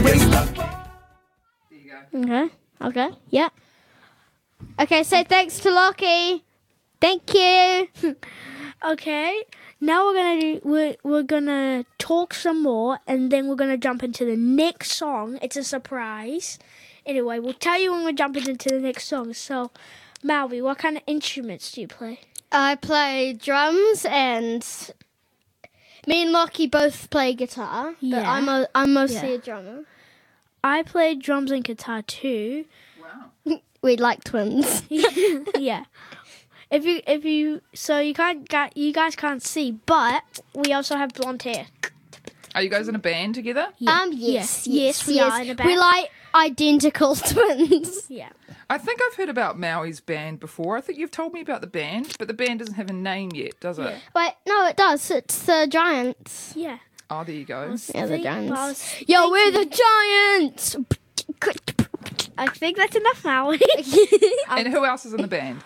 Okay. Okay. Yeah. Okay. Say thanks to Lockie. Thank you. Okay. Now we're gonna talk some more, and then we're gonna jump into the next song. It's a surprise. Anyway, we'll tell you when we're jumping into the next song. So, Malvi, what kind of instruments do you play? I play drums, and me and Lockie both play guitar. But Yeah. I'm mostly a drummer. I play drums and guitar too. Wow. We like twins. Yeah. You guys can't see, but we also have blonde hair. Are you guys in a band together? Yes, we are in a band. We like identical twins. Yeah. I think I've heard about Maui's band before. I think you've told me about the band, but the band doesn't have a name yet, does it? Wait, no, it does. It's the Giants. Yeah. Oh, there you go. Yeah, the Think- Giants. well, I was Yo, we're the thinking- Giants. I think that's enough now. And who else is in the band?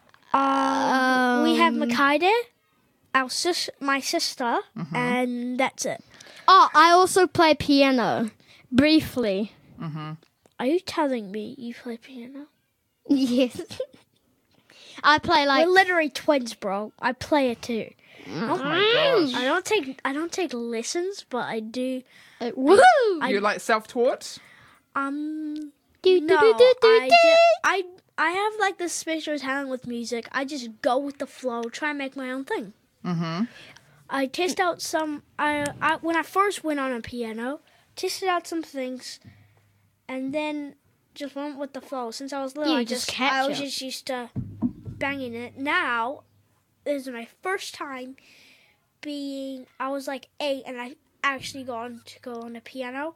We have Makaide, my sister, and that's it. Oh, I also play piano. Briefly. Are you telling me you play piano? Yes. I play like... We're literally twins, bro. I play it too. Oh my gosh. I don't take lessons, but I do. Woo! You're like self-taught? No, Do, do, do, do, do, I have like this special talent with music. I just go with the flow, try and make my own thing. Mm-hmm. I test out some. When I first went on a piano, tested out some things, and then just went with the flow. Since I was little, You I just was catch it. just used to banging it. Now, this is my first time being. I was like 8, and I actually got to go on a piano.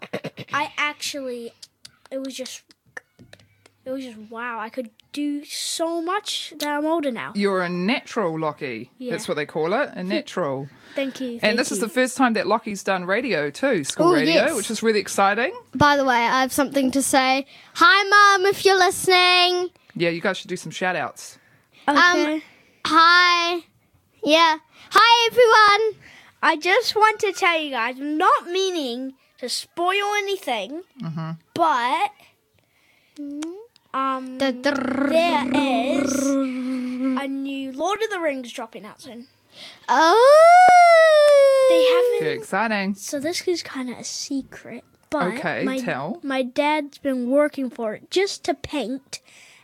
It was just wow. I could do so much that I'm older now. You're a natural, Lockie. Yeah. That's what they call it, a natural. Thank you. And this is the first time that Lockie's done radio too, school Oh, radio, yes. which is really exciting. By the way, I have something to say. Hi, Mum, if you're listening. Yeah, you guys should do some shout-outs. Okay. Hi. Yeah. Hi, everyone. I just want to tell you guys, I'm not meaning to spoil anything, but there is a new Lord of the Rings dropping out soon. Oh. They Very haven't. exciting. So this is kind of a secret, but Okay, tell. my dad's been working for it just to paint